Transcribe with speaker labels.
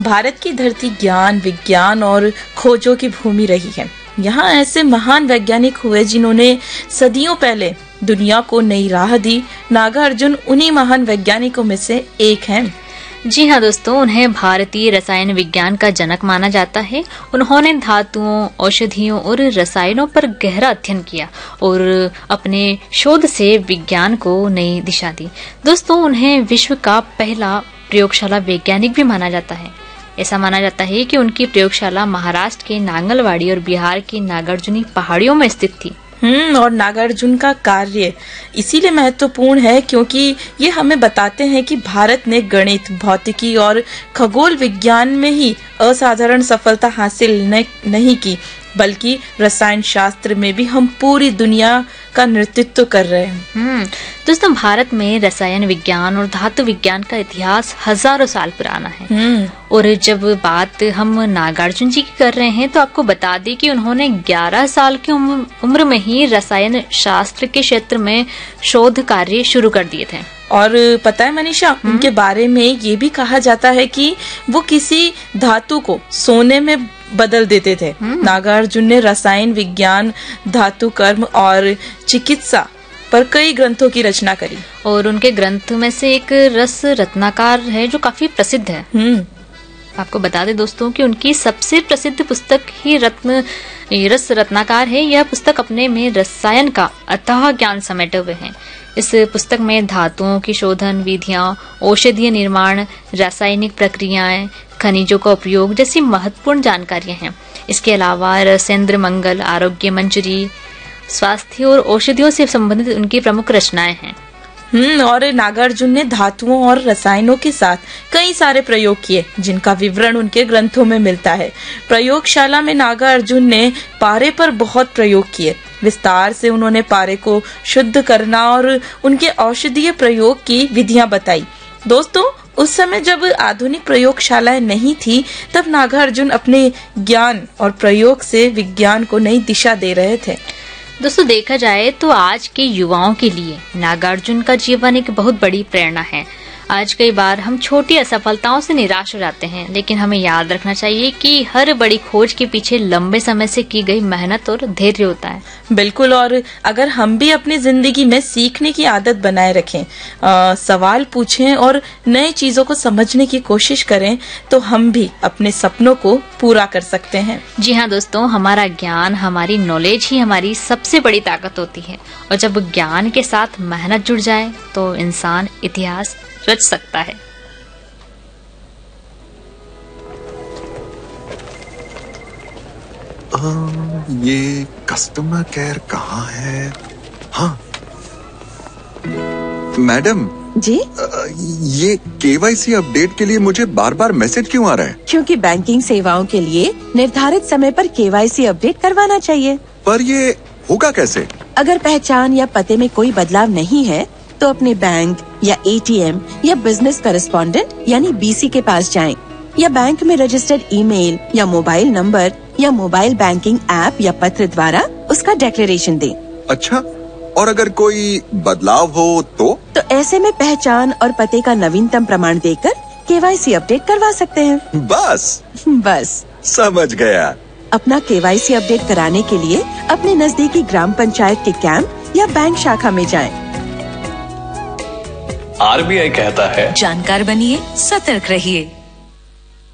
Speaker 1: भारत की धरती ज्ञान, विज्ञान और खोजों की भूमि रही है। यहाँ ऐसे महान वैज्ञानिक हुए जिन्होंने सदियों पहले दुनिया को नई राह दी। नागार्जुन उन्हीं महान वैज्ञानिकों में से एक हैं।
Speaker 2: जी हाँ दोस्तों, उन्हें भारतीय रसायन विज्ञान का जनक माना जाता है। उन्होंने धातुओं, औषधियों और रसायनों पर गहरा अध्ययन किया और अपने शोध से विज्ञान को नई दिशा दी। दोस्तों, उन्हें विश्व का पहला प्रयोगशाला वैज्ञानिक भी माना जाता है। ऐसा माना जाता है कि उनकी प्रयोगशाला महाराष्ट्र के नांगलवाड़ी और बिहार की नागार्जुनी पहाड़ियों में स्थित थी।
Speaker 1: और नागार्जुन का कार्य इसीलिए महत्वपूर्ण है क्योंकि ये हमें बताते हैं कि भारत ने गणित, भौतिकी और खगोल विज्ञान में ही असाधारण सफलता हासिल नहीं की, बल्कि रसायन शास्त्र में भी हम पूरी दुनिया का नेतृत्व कर रहे हैं।
Speaker 2: दोस्तों, भारत में रसायन विज्ञान और धातु विज्ञान का इतिहास हजारों साल पुराना है। और जब बात हम नागार्जुन जी की कर रहे हैं तो आपको बता दें कि उन्होंने 11 साल की उम्र में ही रसायन शास्त्र के क्षेत्र में शोध कार्य शुरू कर दिए थे।
Speaker 1: और पता है मनीषा, उनके बारे में ये भी कहा जाता है कि वो किसी धातु को सोने में बदल देते थे। नागार्जुन ने रसायन विज्ञान, धातु कर्म और चिकित्सा पर कई ग्रंथों की रचना करी।
Speaker 2: और उनके ग्रंथ में से एक रस रत्नाकर है जो काफी प्रसिद्ध है। आपको बता दें दोस्तों कि उनकी सबसे प्रसिद्ध पुस्तक ही रस रत्नाकर है। यह पुस्तक अपने में रसायन का अथाह ज्ञान समेटे हुए है। इस पुस्तक में धातुओं की शोधन विधियां, औषधीय निर्माण, रासायनिक प्रक्रियाएं, खनिजों का उपयोग जैसी महत्वपूर्ण जानकारियां हैं। इसके अलावा रसेंद्र मंगल, आरोग्य मंजरी, स्वास्थ्य और औषधियों से संबंधित उनकी प्रमुख रचनाएं हैं।
Speaker 1: और नागार्जुन ने धातुओं और रसायनों के साथ कई सारे प्रयोग किए जिनका विवरण उनके ग्रंथों में मिलता है। प्रयोगशाला में नागार्जुन ने पारे पर बहुत प्रयोग किए। विस्तार से उन्होंने पारे को शुद्ध करना और उनके औषधीय प्रयोग की विधियां बताई। दोस्तों, उस समय जब आधुनिक प्रयोगशालाएं नहीं थी, तब नागार्जुन अपने ज्ञान और प्रयोग से विज्ञान को नई दिशा दे रहे थे।
Speaker 2: दोस्तों, देखा जाए तो आज के युवाओं के लिए नागार्जुन का जीवन एक बहुत बड़ी प्रेरणा है। आज कई बार हम छोटी असफलताओं से निराश हो जाते हैं, लेकिन हमें याद रखना चाहिए कि हर बड़ी खोज के पीछे लंबे समय से की गई मेहनत और धैर्य होता है।
Speaker 1: बिल्कुल। और अगर हम भी अपनी जिंदगी में सीखने की आदत बनाए रखें, सवाल पूछें और नई चीजों को समझने की कोशिश करें, तो हम भी अपने सपनों को पूरा कर सकते हैं।
Speaker 2: जी हाँ दोस्तों, हमारा ज्ञान, हमारी नॉलेज ही हमारी सबसे बड़ी ताकत होती है। और जब ज्ञान के साथ मेहनत जुड़ जाए तो इंसान इतिहास रच सकता है।
Speaker 3: ये कस्टमर केयर कहाँ है? हाँ मैडम
Speaker 4: जी,
Speaker 3: ये केवाईसी अपडेट के लिए मुझे बार बार मैसेज क्यों आ रहा है?
Speaker 4: क्योंकि बैंकिंग सेवाओं के लिए निर्धारित समय पर केवाईसी अपडेट करवाना चाहिए।
Speaker 3: पर ये होगा कैसे?
Speaker 4: अगर पहचान या पते में कोई बदलाव नहीं है तो अपने बैंक या एटीएम या बिजनेस करेस्पॉन्डेंट यानी बीसी के पास जाएं, या बैंक में रजिस्टर्ड ईमेल या मोबाइल नंबर या मोबाइल बैंकिंग ऐप या पत्र द्वारा उसका डिक्लेरेशन दें।
Speaker 3: अच्छा, और अगर कोई बदलाव हो तो
Speaker 4: ऐसे में पहचान और पते का नवीनतम प्रमाण देकर केवाईसी अपडेट करवा सकते हैं।
Speaker 3: बस समझ गया।
Speaker 4: अपना केवाईसी अपडेट कराने के लिए अपने नजदीकी ग्राम पंचायत के कैंप या बैंक शाखा में जाएं।
Speaker 5: आरबीआई कहता है,
Speaker 6: जानकार बनिए, सतर्क रहिए।